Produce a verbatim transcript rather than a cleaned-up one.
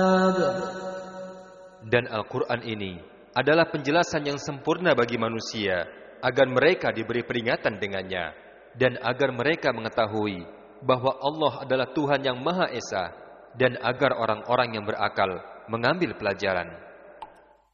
Dan Al-Quran ini adalah penjelasan yang sempurna bagi manusia agar mereka diberi peringatan dengannya dan agar mereka mengetahui bahwa Allah adalah Tuhan yang Maha Esa dan agar orang-orang yang berakal mengambil pelajaran.